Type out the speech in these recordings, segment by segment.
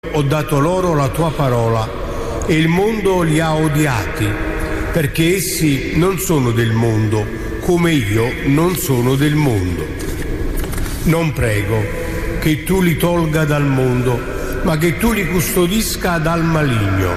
ho dato loro la tua parola e il mondo li ha odiati, perché essi non sono del mondo, come io non sono del mondo. Non prego che tu li tolga dal mondo, ma che tu li custodisca dal maligno.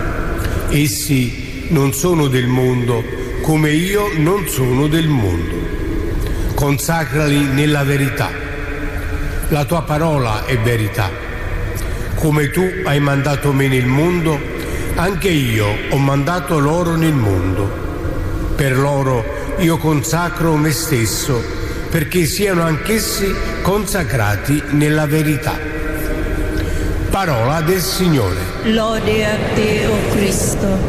Essi non sono del mondo, come io non sono del mondo. Consacrali nella verità. La tua parola è verità. Come tu hai mandato me nel mondo, anche io ho mandato loro nel mondo. Per loro io consacro me stesso, perché siano anch'essi consacrati nella verità. Parola del Signore. Lode a te, o Cristo.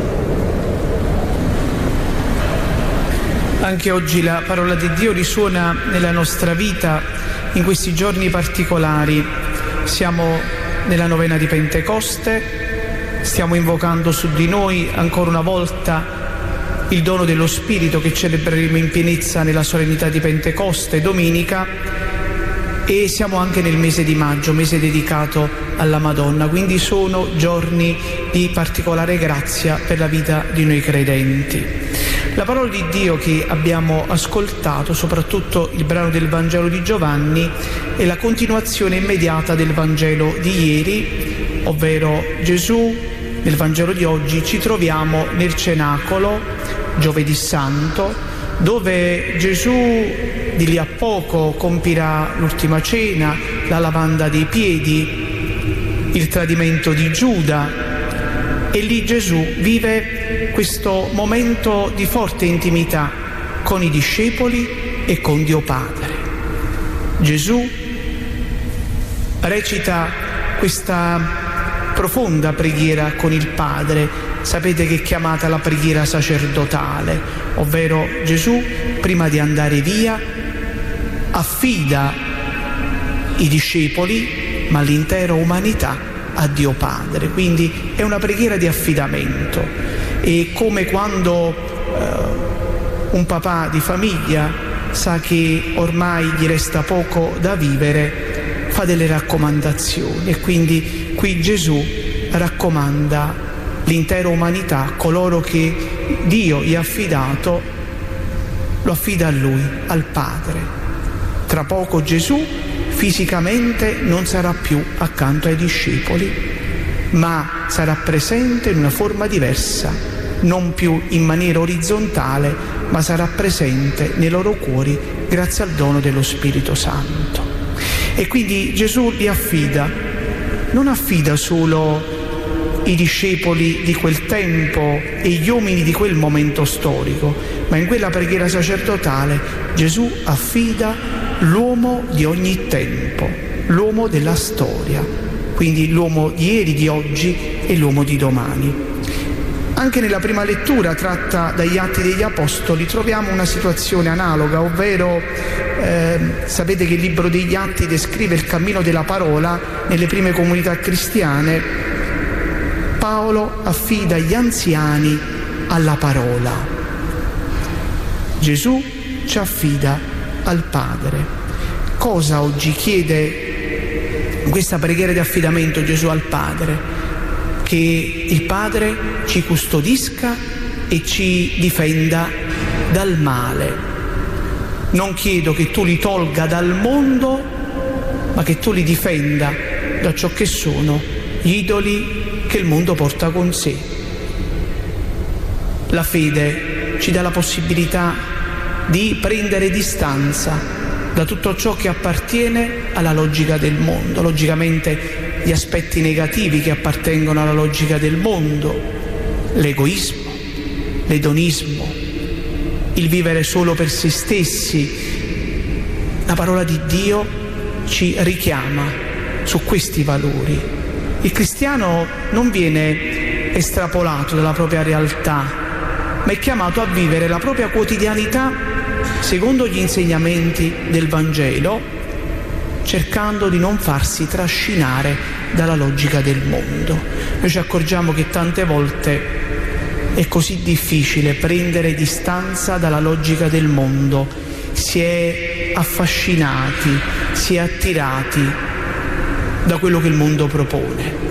Anche oggi la parola di Dio risuona nella nostra vita in questi giorni particolari. Siamo nella novena di Pentecoste, stiamo invocando su di noi ancora una volta il dono dello Spirito che celebreremo in pienezza nella solennità di Pentecoste, domenica, e siamo anche nel mese di maggio, mese dedicato alla Madonna, quindi sono giorni di particolare grazia per la vita di noi credenti. La parola di Dio che abbiamo ascoltato, soprattutto il brano del Vangelo di Giovanni, è la continuazione immediata del Vangelo di ieri, ovvero Gesù. Nel Vangelo di oggi ci troviamo nel cenacolo, giovedì santo, dove Gesù di lì a poco compirà l'ultima cena, la lavanda dei piedi, il tradimento di Giuda, e lì Gesù vive questo momento di forte intimità con i discepoli e con Dio Padre. Gesù recita questa profonda preghiera con il Padre. Sapete che è chiamata la preghiera sacerdotale, ovvero Gesù, prima di andare via, affida i discepoli, ma l'intera umanità, a Dio Padre. Quindi è una preghiera di affidamento. È come quando un papà di famiglia sa che ormai gli resta poco da vivere, fa delle raccomandazioni, e quindi qui Gesù raccomanda l'intera umanità, a coloro che Dio gli ha affidato, lo affida a Lui, al Padre. Tra poco Gesù fisicamente non sarà più accanto ai discepoli, ma sarà presente in una forma diversa, non più in maniera orizzontale, ma sarà presente nei loro cuori grazie al dono dello Spirito Santo. E quindi Gesù li affida, non affida solo i discepoli di quel tempo e gli uomini di quel momento storico, ma in quella preghiera sacerdotale Gesù affida l'uomo di ogni tempo, l'uomo della storia, quindi l'uomo di ieri, di oggi e l'uomo di domani. Anche nella prima lettura tratta dagli Atti degli Apostoli troviamo una situazione analoga, ovvero sapete che il libro degli Atti descrive il cammino della parola nelle prime comunità cristiane. Paolo affida gli anziani alla parola. Gesù ci affida al Padre. Cosa oggi chiede in questa preghiera di affidamento Gesù al Padre? Che il Padre ci custodisca e ci difenda dal male. Non chiedo che tu li tolga dal mondo, ma che tu li difenda da ciò che sono gli idoli che il mondo porta con sé. La fede ci dà la possibilità di prendere distanza da tutto ciò che appartiene alla logica del mondo, logicamente gli aspetti negativi che appartengono alla logica del mondo, l'egoismo, l'edonismo, il vivere solo per se stessi. La parola di Dio ci richiama su questi valori. Il cristiano non viene estrapolato dalla propria realtà, ma è chiamato a vivere la propria quotidianità secondo gli insegnamenti del Vangelo, cercando di non farsi trascinare dalla logica del mondo. Noi ci accorgiamo che tante volte è così difficile prendere distanza dalla logica del mondo, si è affascinati, si è attirati da quello che il mondo propone.